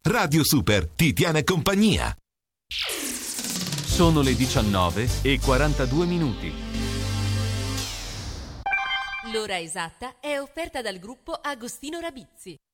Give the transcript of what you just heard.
Radio Super ti tiene compagnia. Sono le 19:42. L'ora esatta è offerta dal gruppo Agostino Rabizzi.